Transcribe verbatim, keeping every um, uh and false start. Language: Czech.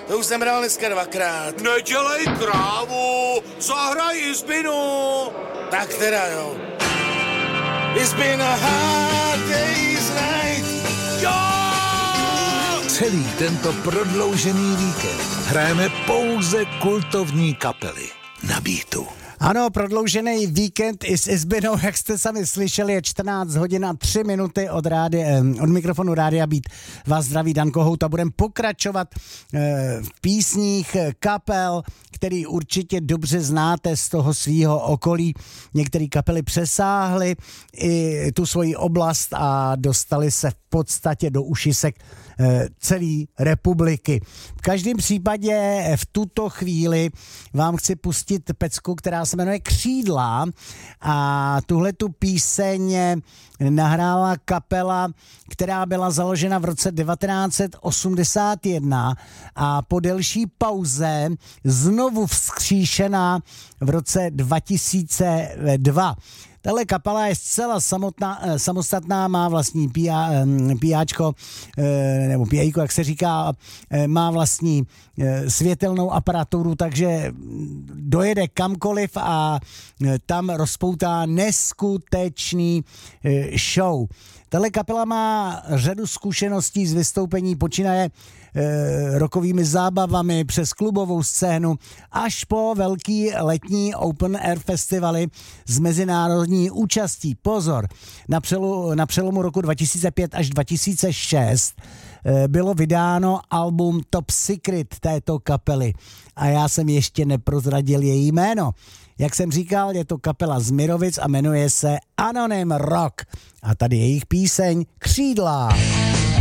To už jsem hrál dneska dvakrát. Nedělej krávu, zahraj Izbinu. Tak teda jo. It's been a hard day's night. Jo! Celý tento prodloužený víkend hrajeme pouze kultovní kapely na Beatu. Ano, prodloužený víkend i s Izbinou, jak jste sami slyšeli, je čtrnáct hodin a tři minuty od, rádi, od mikrofonu Rádia Beat. Vás zdraví Dan Kohout a budeme pokračovat v písních kapel, který určitě dobře znáte z toho svýho okolí. Některé kapely přesáhly i tu svoji oblast a dostali se v podstatě do ušisek celé republiky. V každém případě v tuto chvíli vám chci pustit pecku, která se jmenuje Křídla a tuhle tu píseň nahrála kapela, která byla založena v roce devatenáct set osmdesát jedna a po delší pauze znovu vzkříšená v roce dva tisíce dva. Tahle kapela je zcela samotná, samostatná, má vlastní píáčko, nebo píjejko, jak se říká, má vlastní světelnou aparaturu, takže dojede kamkoliv a tam rozpoutá neskutečný show. Tahle kapela má řadu zkušeností z vystoupení, počínaje e, rokovými zábavami přes klubovou scénu až po velký letní open air festivaly s mezinárodní účastí. Pozor, na, přelu, na přelomu roku dva tisíce pět až dva tisíce šest e, bylo vydáno album Top Secret této kapely a já jsem ještě neprozradil její jméno. Jak jsem říkal, je to kapela z Mirovic a jmenuje se Anonym Rock. A tady jejich píseň Křídla.